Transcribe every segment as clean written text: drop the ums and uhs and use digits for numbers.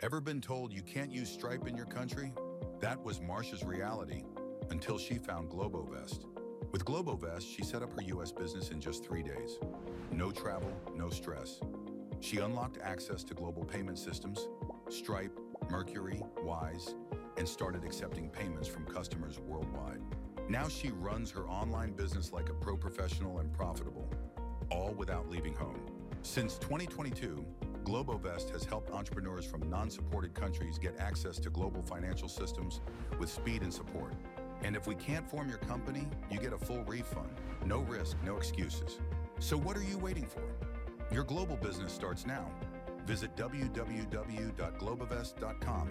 Ever been told you can't use Stripe in your country? That was Marsha's reality until she found GloboVest. With GloboVest, she set up her US business in just 3 days. No travel, no stress. She unlocked access to global payment systems, Stripe, Mercury, Wise, and started accepting payments from customers worldwide. Now she runs her online business like a pro professional and profitable, all without leaving home. Since 2022, GloboVest has helped entrepreneurs from non-supported countries get access to global financial systems with speed and support. And if we can't form your company, you get a full refund. No risk, no excuses. So what are you waiting for? Your global business starts now. Visit www.globovest.com.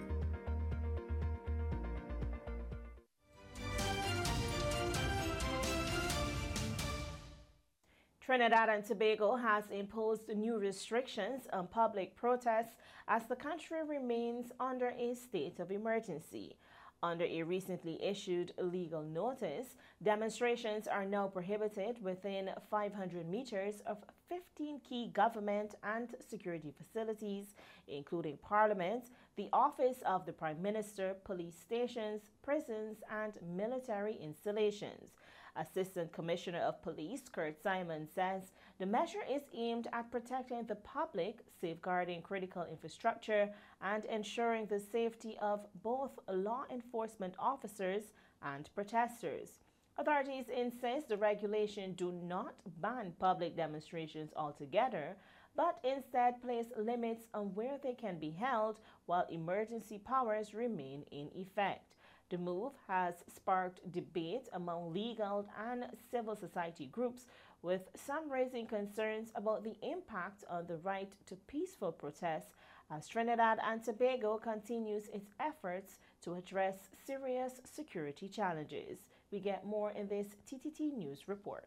Trinidad and Tobago has imposed new restrictions on public protests as the country remains under a state of emergency. Under a recently issued legal notice, demonstrations are now prohibited within 500 meters of 15 key government and security facilities, including Parliament, the Office of the Prime Minister, police stations, prisons, and military installations. Assistant Commissioner of Police Kurt Simon says the measure is aimed at protecting the public, safeguarding critical infrastructure, and ensuring the safety of both law enforcement officers and protesters. Authorities insist the regulation do not ban public demonstrations altogether, but instead place limits on where they can be held while emergency powers remain in effect. The move has sparked debate among legal and civil society groups, with some raising concerns about the impact on the right to peaceful protests as Trinidad and Tobago continues its efforts to address serious security challenges. We get more in this TTT News report.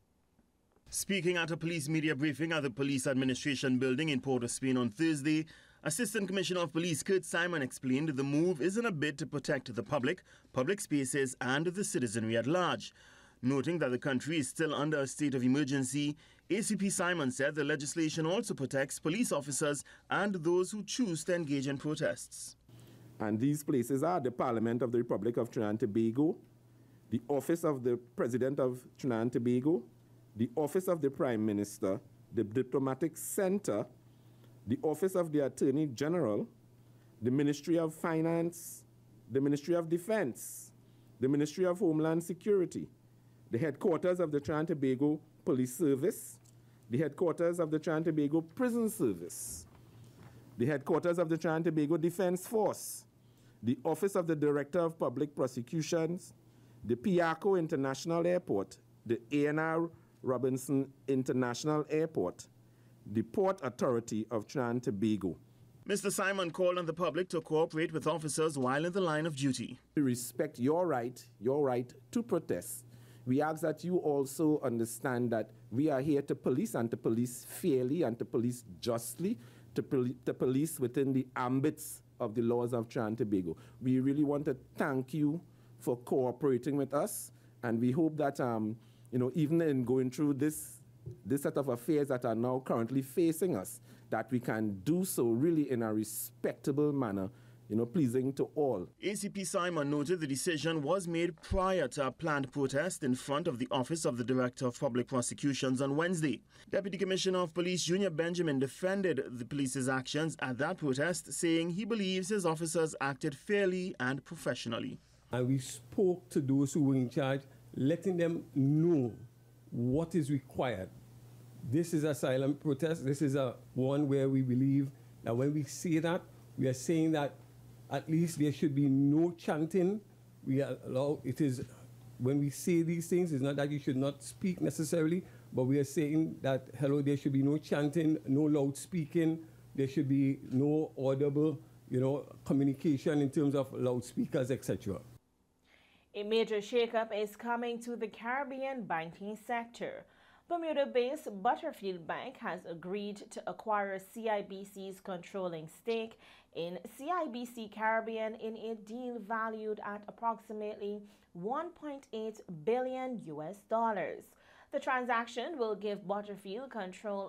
Speaking at a police media briefing at the Police Administration Building in Port of Spain on Thursday, Assistant Commissioner of Police Kurt Simon explained the move is in a bid to protect the public, public spaces, and the citizenry at large. Noting that the country is still under a state of emergency, ACP Simon said the legislation also protects police officers and those who choose to engage in protests. And these places are the Parliament of the Republic of Trinidad and Tobago, the Office of the President of Trinidad and Tobago, the Office of the Prime Minister, the Diplomatic Center, the Office of the Attorney General, the Ministry of Finance, the Ministry of Defense, the Ministry of Homeland Security, the headquarters of the Trinidad and Tobago Police Service, the headquarters of the Trinidad and Tobago Prison Service, the headquarters of the Trinidad and Tobago Defense Force, the Office of the Director of Public Prosecutions, the Piarco International Airport, the ANR Robinson International Airport, the Port Authority of Trinidad and Tobago. Mr. Simon called on the public to cooperate with officers while in the line of duty. We respect your right to protest. We ask that you also understand that we are here to police and to police fairly and to police justly, to police within the ambits of the laws of Trinidad and Tobago. We really want to thank you for cooperating with us, and we hope that even in going through this set of affairs that are now currently facing us, that we can do so really in a respectable manner, pleasing to all. ACP Simon noted the decision was made prior to a planned protest in front of the Office of the Director of Public Prosecutions on Wednesday. Deputy Commissioner of Police Junior Benjamin defended the police's actions at that protest, saying he believes his officers acted fairly and professionally. And we spoke to those who were in charge, letting them know what is required. This is a silent protest. This is one where we believe that when we say that, we are saying that at least there should be no chanting. When we say these things, it's not that you should not speak necessarily, but we are saying that, there should be no chanting, no loud speaking, there should be no audible, communication in terms of loudspeakers, etc. A major shakeup is coming to the Caribbean banking sector. Bermuda-based Butterfield Bank has agreed to acquire CIBC's controlling stake in CIBC Caribbean in a deal valued at approximately $1.8 billion. The transaction will give Butterfield control